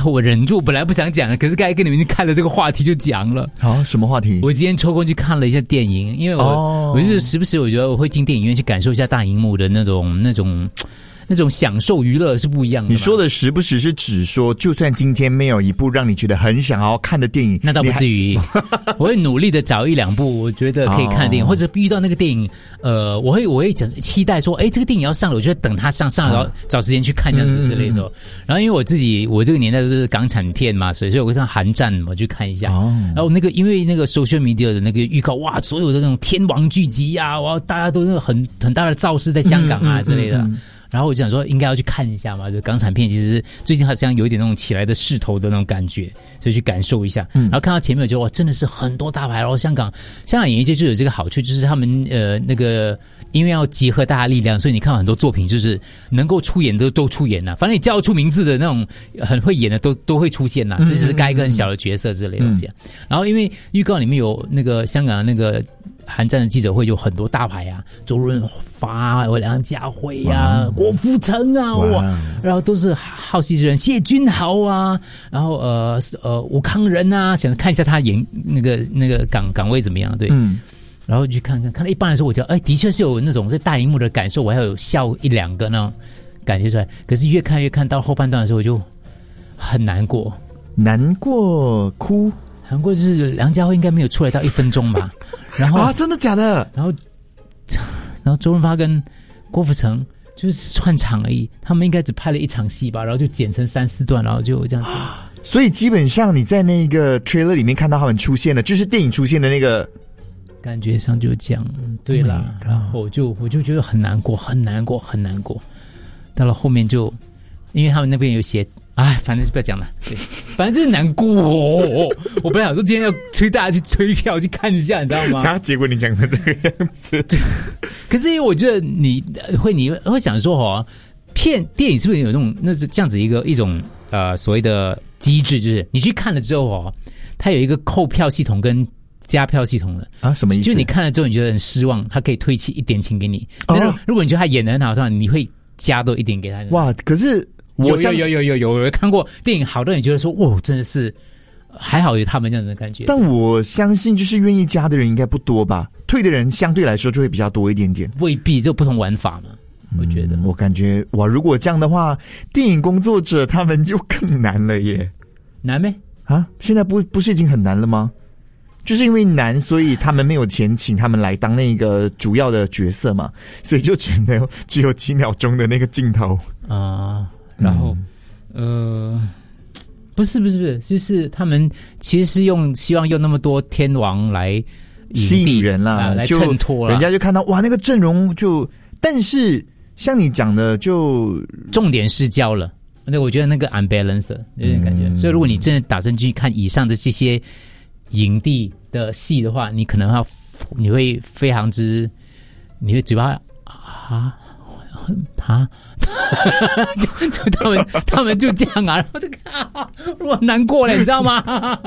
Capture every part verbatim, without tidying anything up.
我忍住，本来不想讲的，可是刚才跟你们看了这个话题就讲了。 好、哦，什么话题？ 我今天抽空去看了一下电影，因为我、哦、我就是时不时我觉得我会进电影院去感受一下大荧幕的那种那种。那种享受娱乐是不一样的。 你说的时不时是指说，就算今天没有一部让你觉得很想要看的电影， 那倒不至于。我会努力的找一两部我觉得可以看的电影，哦、或者遇到那个电影，呃，我会我会期待说，哎，这个电影要上了，我就会等它上上了，然后找时间去看这样子之类的。嗯嗯嗯然后因为我自己我这个年代都是港产片嘛，所以所以我会上韩战嘛去看一下。哦、然后那个因为那个 social media 的那个预告，哇，所有的那种天王巨集啊，哇，大家都那个很很大的造势在香港啊、嗯、之类的。嗯嗯嗯然后我就想说，应该要去看一下嘛。就港产片其实最近好像有一点那种起来的势头的那种感觉，所以去感受一下。嗯、然后看到前面，我觉得哇，真的是很多大牌。然后香港香港演艺界就有这个好处，就是他们呃那个因为要集合大家力量，所以你看到很多作品就是能够出演的都出演了、啊。反正你叫出名字的那种很会演的都都会出现啦、啊，只是该一个很小的角色之类的东西、啊。嗯、然后因为预告里面有那个香港的那个。韩战的记者会有很多大牌啊，周润发、梁家辉啊、郭富城啊，哇，然后都是好戏之人，谢君豪啊，然后呃呃吴康仁啊，想看一下他演那个那个岗岗位怎么样，对，嗯，然后去看看，看到一半的时候，我觉得哎，的确是有那种在大荧幕的感受，我还有笑一两个那种感觉出来，可是越看越看到后半段的时候，我就很难过， 难过哭。 难过就是梁家辉应该没有出来到一分钟吧，然后啊，真的假的？ 然后，然后周润发跟郭富城就是串场而已，他们应该只拍了一场戏吧，然后就剪成三四段，然后就这样子。 所以基本上你在那个 trailer 里面看到他们出现的，就是电影出现的那个感觉上就这样。对啦， oh、然后我就我就觉得很难过，很难过，很难过。到了后面就，因为他们那边有写。哎，反正就不要讲了，对，反正就是难过、哦。我本来想说今天要催大家去催票去看一下，你知道吗？ 他结果你讲成这个样子， 可是因为我觉得你会你会想说哦，片电影是不是有那种那是这样子一个一种呃所谓的机制，就是你去看了之后哦，它有一个扣票系统跟加票系统的啊，什么意思？ 就是你看了之后你觉得很失望，它可以退起一点钱给你。但是如果你觉得他演得很好的话，你会加多一点给他。 哇，可是。 有有有有有有有看过电影，好多人觉得说，哇，真的是还好有他们这样的感觉。 但我相信，就是愿意加的人应该不多吧？退的人相对来说就会比较多一点点。 未必，这不同玩法嘛。我觉得， 嗯、我感觉哇，如果这样的话，电影工作者他们就更难了耶。 难咩？ 啊，现在不不是已经很难了吗？就是因为难，所以他们没有钱请他们来当那个主要的角色嘛，所以就只能只有几秒钟的那个镜头啊。然后，嗯、呃，不是不是不是，就是他们其实是用希望用那么多天王来吸引人啦， 啊、来衬托啦， 人家就看到哇那个阵容就，但是像你讲的就重点失焦了，那我觉得那个 unbalanced 有点感觉、嗯，所以如果你真的打算去看以上的这些影帝的戏的话，你可能要你会非常之，你会嘴巴啊。他就就他们他们就这样啊，然后就啊，我难过了，你知道吗？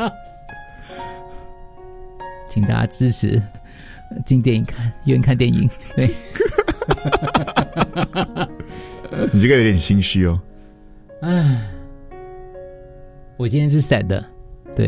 请大家支持进电影看，愿看电影。对， 你这个有点心虚哦。 唉，我今天是 sad 的。